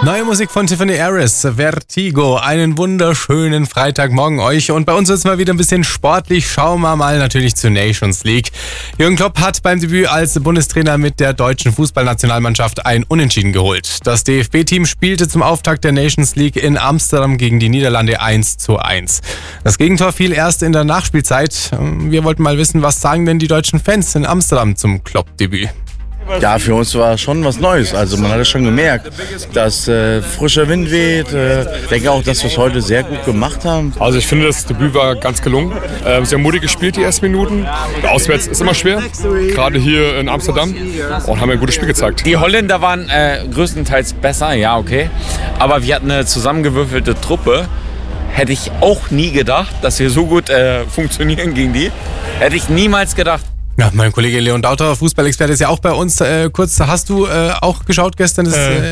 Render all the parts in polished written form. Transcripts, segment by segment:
Neue Musik von Tiffany Harris, Vertigo. Einen wunderschönen Freitagmorgen euch. Und bei uns ist mal wieder ein bisschen sportlich. Schauen wir mal natürlich zur Nations League. Jürgen Klopp hat beim Debüt als Bundestrainer mit der deutschen Fußballnationalmannschaft ein Unentschieden geholt. Das DFB-Team spielte zum Auftakt der Nations League in Amsterdam gegen die Niederlande 1:1. Das Gegentor fiel erst in der Nachspielzeit. Wir wollten mal wissen, was sagen denn die deutschen Fans in Amsterdam zum Klopp-Debüt? Ja, für uns war schon was Neues. Also man hat es schon gemerkt, dass frischer Wind weht. Ich denke auch, dass wir es heute sehr gut gemacht haben. Also ich finde, das Debüt war ganz gelungen. Sehr mutig gespielt die ersten Minuten. Auswärts ist immer schwer, gerade hier in Amsterdam. Und haben ein gutes Spiel gezeigt. Die Holländer waren größtenteils besser, ja okay. Aber wir hatten eine zusammengewürfelte Truppe. Hätte ich auch nie gedacht, dass wir so gut funktionieren gegen die. Hätte ich niemals gedacht. Ja, mein Kollege Leon Dauter, Fußballexperte, ist ja auch bei uns. Kurz, hast du auch geschaut gestern?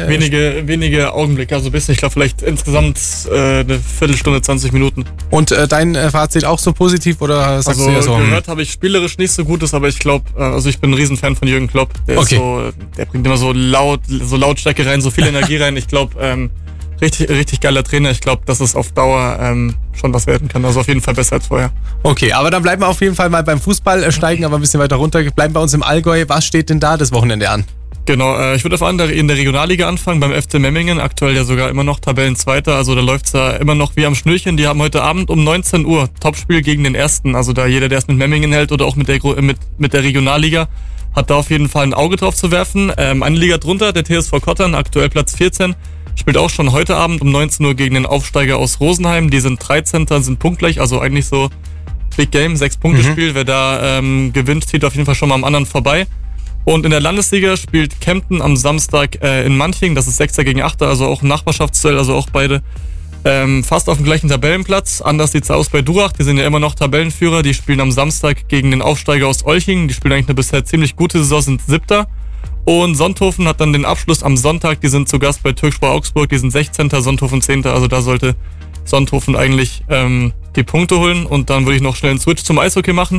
Wenige Augenblicke, also ein bisschen. Ich glaube vielleicht insgesamt eine Viertelstunde, 20 Minuten. Und dein Fazit auch so positiv oder sagst du ja so? Gehört habe ich spielerisch nicht so Gutes, aber ich glaube, also ich bin ein Riesenfan von Jürgen Klopp. Der bringt immer so Lautstärke rein, so viel Energie rein. Ich glaube, richtig geiler Trainer. Ich glaube, dass es auf Dauer schon was werden kann. Also auf jeden Fall besser als vorher. Okay, aber dann bleiben wir auf jeden Fall mal beim Fußball, steigen aber ein bisschen weiter runter. Bleiben bei uns im Allgäu. Was steht denn da das Wochenende an? Genau, ich würde vor allem in der Regionalliga anfangen, beim FC Memmingen. Aktuell ja sogar immer noch Tabellenzweiter. Also da läuft es da immer noch wie am Schnürchen. Die haben heute Abend um 19 Uhr Topspiel gegen den Ersten. Also da jeder, der es mit Memmingen hält oder auch mit der Regionalliga, hat da auf jeden Fall ein Auge drauf zu werfen. Eine Liga drunter, der TSV Kottern, aktuell Platz 14. Spielt auch schon heute Abend um 19 Uhr gegen den Aufsteiger aus Rosenheim. Die sind 13. sind punktgleich, also eigentlich so Big Game, 6-Punkte-Spiel. Wer da gewinnt, zieht auf jeden Fall schon mal am anderen vorbei. Und in der Landesliga spielt Kempten am Samstag in Manching. Das ist 6. gegen 8. Also auch ein Nachbarschaftsduell, also auch beide fast auf dem gleichen Tabellenplatz. Anders sieht's aus bei Durach, die sind ja immer noch Tabellenführer. Die spielen am Samstag gegen den Aufsteiger aus Olching. Die spielen eigentlich eine bisher ziemlich gute Saison, sind 7. Und Sonthofen hat dann den Abschluss am Sonntag. Die sind zu Gast bei Türkspor Augsburg. Die sind 16. Sonthofen 10. Also da sollte Sonthofen eigentlich die Punkte holen. Und dann würde ich noch schnell einen Switch zum Eishockey machen.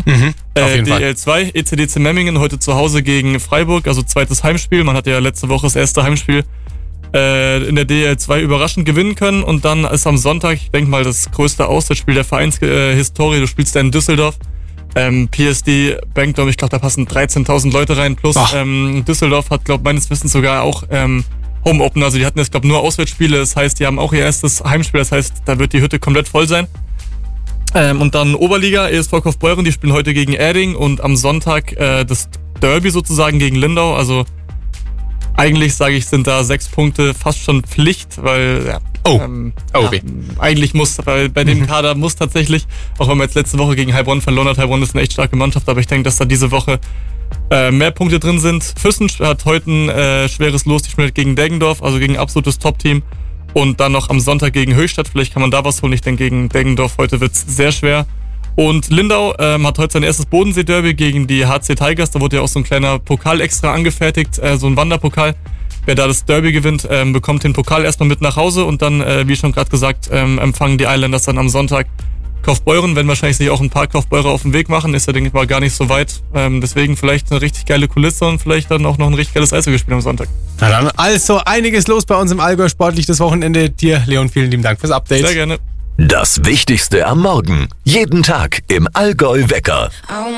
DL2, ECDC Memmingen, heute zu Hause gegen Freiburg. Also zweites Heimspiel. Man hat ja letzte Woche das erste Heimspiel in der DL2 überraschend gewinnen können. Und dann ist am Sonntag, ich denke mal, das größte Auswärtsspiel der Vereinshistorie. Du spielst da in Düsseldorf. PSD Bankdom, ich glaube, da passen 13.000 Leute rein. Plus Düsseldorf hat, glaube meines Wissens sogar auch Home Open. Also die hatten jetzt, glaube nur Auswärtsspiele. Das heißt, die haben auch ihr erstes Heimspiel. Das heißt, da wird die Hütte komplett voll sein. Und dann Oberliga, ESV Kaufbeuren, die spielen heute gegen Erding. Und am Sonntag das Derby sozusagen gegen Lindau. Also eigentlich, sage ich, sind da 6 Punkte fast schon Pflicht, weil eigentlich muss, weil bei dem Kader muss tatsächlich, auch wenn man jetzt letzte Woche gegen Heilbronn verloren hat, Heilbronn ist eine echt starke Mannschaft, aber ich denke, dass da diese Woche mehr Punkte drin sind. Füssen hat heute ein schweres Los, die spielt gegen Deggendorf, also gegen ein absolutes Top-Team. Und dann noch am Sonntag gegen Höchstadt, vielleicht kann man da was holen. Ich denke, gegen Deggendorf heute wird es sehr schwer. Und Lindau hat heute sein erstes Bodensee-Derby gegen die HC Tigers. Da wurde ja auch so ein kleiner Pokal extra angefertigt, so ein Wanderpokal. Wer da das Derby gewinnt, bekommt den Pokal erstmal mit nach Hause und dann, wie schon gerade gesagt, empfangen die Islanders dann am Sonntag Kaufbeuren, wenn wahrscheinlich sich auch ein paar Kaufbeurer auf den Weg machen. Ist ja, denke ich mal, gar nicht so weit. Deswegen vielleicht eine richtig geile Kulisse und vielleicht dann auch noch ein richtig geiles Eishockeyspiel am Sonntag. Na dann, also einiges los bei uns im Allgäu sportlich das Wochenende. Dir, Leon, vielen lieben Dank fürs Update. Sehr gerne. Das Wichtigste am Morgen. Jeden Tag im Allgäu Wecker.